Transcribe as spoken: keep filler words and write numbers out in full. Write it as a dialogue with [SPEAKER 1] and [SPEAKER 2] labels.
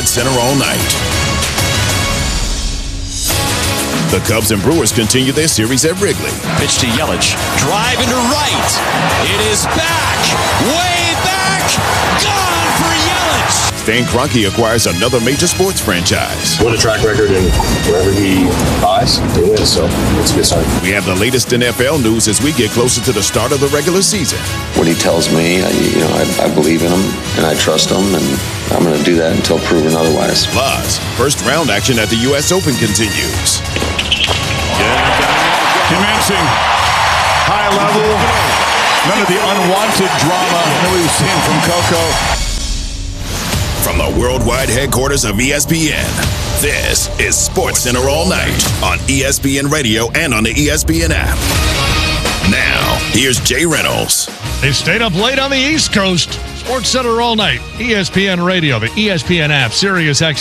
[SPEAKER 1] SportsCenter all night. The Cubs and Brewers continue their series at Wrigley.
[SPEAKER 2] Pitch to Yelich. Drive into right. It is back. Way back. Gone for Yelich.
[SPEAKER 1] Stan Kroenke acquires another major sports franchise.
[SPEAKER 3] Win a track record, and wherever he buys, they win. So it's a good sign.
[SPEAKER 1] We have the latest N F L news as we get closer to the start of the regular season.
[SPEAKER 4] What he tells me, I, you know, I, I believe in him and I trust him, and I'm going to do that until proven otherwise.
[SPEAKER 1] Plus, first round action at the U S Open continues.
[SPEAKER 5] Commencing high level, none of the unwanted drama that we've seen from Coco.
[SPEAKER 1] From the worldwide headquarters of E S P N, this is SportsCenter all night on E S P N Radio and on the E S P N app. Now, here's Jay Reynolds.
[SPEAKER 6] They stayed up late on the East Coast. SportsCenter all night. E S P N Radio, the E S P N app, Sirius X.